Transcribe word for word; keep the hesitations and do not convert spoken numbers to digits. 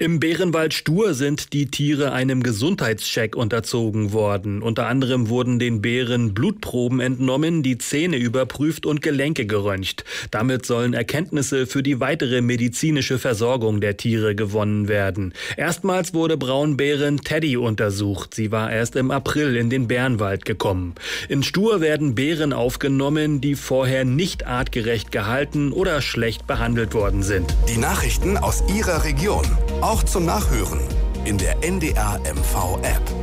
Im Bärenwald Stur sind die Tiere einem Gesundheitscheck unterzogen worden. Unter anderem wurden den Bären Blutproben entnommen, die Zähne überprüft und Gelenke geröntgt. Damit sollen Erkenntnisse für die weitere medizinische Versorgung der Tiere gewonnen werden. Erstmals wurde Braunbärin Teddy untersucht. Sie war erst im April in den Bärenwald gekommen. In Stur werden Bären aufgenommen, die vorher nicht artgerecht gehalten oder schlecht behandelt worden sind. Die Nachrichten aus Ihrer Region. Auch zum Nachhören in der N D R M V App.